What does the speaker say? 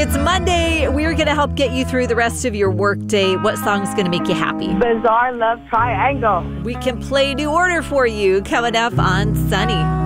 It's Monday. We're going to help get you through the rest of your workday. What song's going to make you happy? Bizarre Love Triangle. We can play New Order for you coming up on Sunny.